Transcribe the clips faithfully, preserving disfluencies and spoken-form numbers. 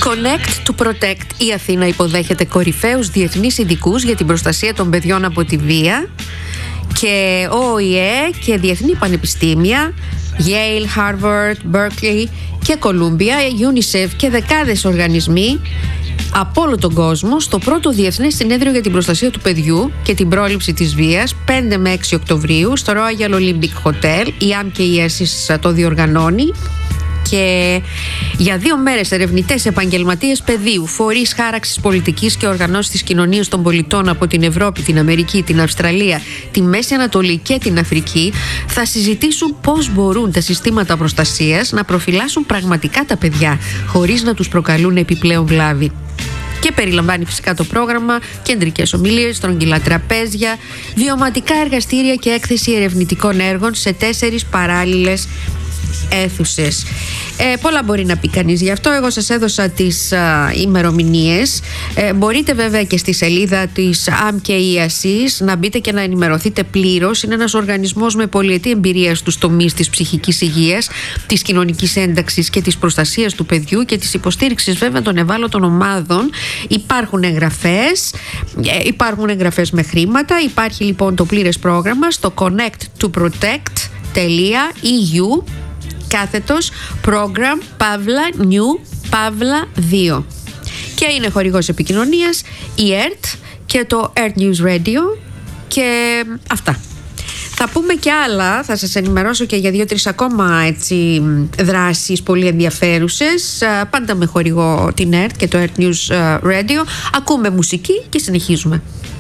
Connect to Protect. Η Αθήνα υποδέχεται κορυφαίους διεθνείς ειδικούς για την προστασία των παιδιών από τη βία, και ο ΟΗΕ και διεθνή πανεπιστήμια, Yale, Harvard, Berkeley και Columbia, UNICEF και δεκάδες οργανισμοί από όλο τον κόσμο στο πρώτο Διεθνές Συνέδριο για την Προστασία του Παιδιού και την Πρόληψη της Βίας, πέντε με έξι Οκτωβρίου στο Royal Olympic Hotel. Η ΑΜ και η ΕΣΥΣ το διοργανώνει. Και για δύο μέρες ερευνητές, επαγγελματίες πεδίου, φορείς χάραξης πολιτικής και οργανώσεις της κοινωνίας των πολιτών από την Ευρώπη, την Αμερική, την Αυστραλία, τη Μέση Ανατολή και την Αφρική θα συζητήσουν πώς μπορούν τα συστήματα προστασίας να προφυλάσσουν πραγματικά τα παιδιά χωρίς να τους προκαλούν επιπλέον βλάβη. Και περιλαμβάνει φυσικά το πρόγραμμα κεντρικές ομιλίες, στρογγυλά τραπέζια, βιωματικά εργαστήρια και έκθεση ερευνητικών έργων σε τέσσερις παράλληλες αίθουσες. Ε, πολλά μπορεί να πει κανείς γι' αυτό. Εγώ σας έδωσα τις α, ημερομηνίες. Ε, μπορείτε βέβαια και στη σελίδα της ΑΜ και η ΑΣΥΣ να μπείτε και να ενημερωθείτε πλήρως. Είναι ένας οργανισμός με πολυετή εμπειρία στους τομείς της ψυχικής υγείας, της κοινωνικής ένταξης και της προστασίας του παιδιού και της υποστήριξης βέβαια των ευάλωτων ομάδων. Υπάρχουν εγγραφές, ε, υπάρχουν εγγραφές με χρήματα. Υπάρχει λοιπόν το πλήρες πρόγραμμα στο connect to protect τελεία ι γιου κάθετος program παύλα new παύλα δύο, και είναι χορηγός επικοινωνίας η ΕΡΤ και το ΕΡΤ News Radio. Και αυτά. Θα πούμε και άλλα, θα σας ενημερώσω και για δύο-τρεις ακόμα έτσι δράσεις πολύ ενδιαφέρουσες, πάντα με χορηγό την ΕΡΤ και το ΕΡΤ News Radio. Ακούμε μουσική και συνεχίζουμε.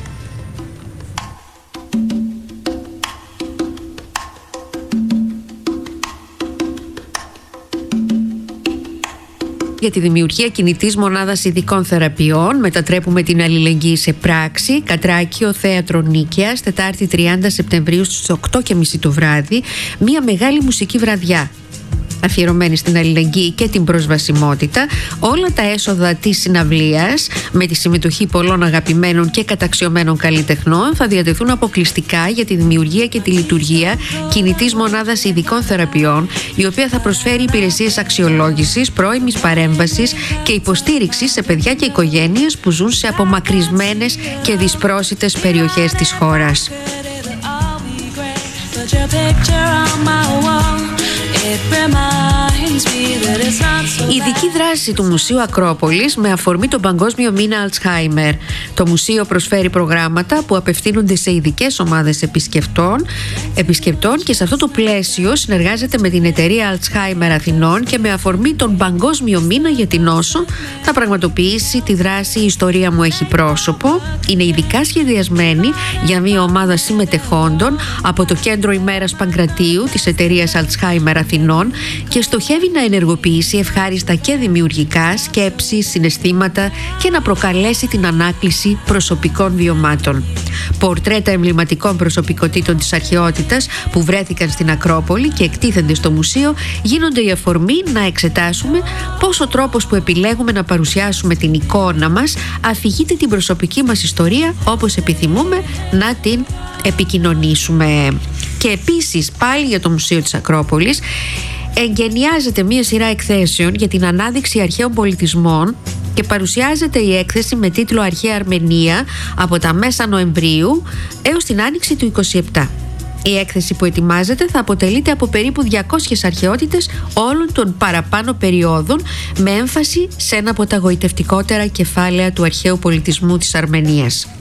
Για τη δημιουργία κινητής μονάδας ειδικών θεραπείων μετατρέπουμε την αλληλεγγύη σε πράξη. Κατράκιο, Θέατρο Νίκαιας, Τετάρτη τριάντα Σεπτεμβρίου στις οκτώ και μισή το βράδυ. Μια μεγάλη μουσική βραδιά αφιερωμένη στην αλληλεγγύη και την προσβασιμότητα. Όλα τα έσοδα της συναυλίας, με τη συμμετοχή πολλών αγαπημένων και καταξιωμένων καλλιτεχνών, θα διατεθούν αποκλειστικά για τη δημιουργία και τη λειτουργία κινητής μονάδας ειδικών θεραπείων, η οποία θα προσφέρει υπηρεσίες αξιολόγησης, πρώιμης παρέμβασης και υποστήριξης σε παιδιά και οικογένειες που ζουν σε απομακρυσμένες και δυσπρόσιτες περιοχές της χώρας. Η ειδική δράση του Μουσείου Ακρόπολης με αφορμή τον Παγκόσμιο Μήνα Αλτσχάιμερ. Το μουσείο προσφέρει προγράμματα που απευθύνονται σε ειδικές ομάδες επισκεπτών, επισκεπτών και σε αυτό το πλαίσιο συνεργάζεται με την εταιρεία Αλτσχάιμερ Αθηνών και με αφορμή τον Παγκόσμιο Μήνα για την νόσο θα πραγματοποιήσει τη δράση «Η ιστορία μου έχει πρόσωπο». Είναι ειδικά σχεδιασμένη για μια ομάδα συμμετεχόντων από το Κέντρο ημέρας Παγκρατίου της εταιρείας Αλτσχάιμερ Αθηνών και στοχεύει να ενεργοποιήσει ευχάριστα και δημιουργικά σκέψεις, συναισθήματα και να προκαλέσει την ανάκληση προσωπικών βιωμάτων. Πορτρέτα εμβληματικών προσωπικότητων της αρχαιότητας που βρέθηκαν στην Ακρόπολη και εκτίθενται στο μουσείο γίνονται η αφορμή να εξετάσουμε πώς ο τρόπος που επιλέγουμε να παρουσιάσουμε την εικόνα μας αφηγείται την προσωπική μας ιστορία όπως επιθυμούμε να την επικοινωνήσουμε. Και επίσης πάλι για το Μουσείο της Ακρόπολης εγκαινιάζεται μία σειρά εκθέσεων για την ανάδειξη αρχαίων πολιτισμών και παρουσιάζεται η έκθεση με τίτλο «Αρχαία Αρμενία» από τα μέσα Νοεμβρίου έως την άνοιξη του είκοσι επτά. Η έκθεση που ετοιμάζεται θα αποτελείται από περίπου διακόσιες αρχαιότητες όλων των παραπάνω περιόδων, με έμφαση σε ένα από τα γοητευτικότερα κεφάλαια του αρχαίου πολιτισμού της Αρμενίας.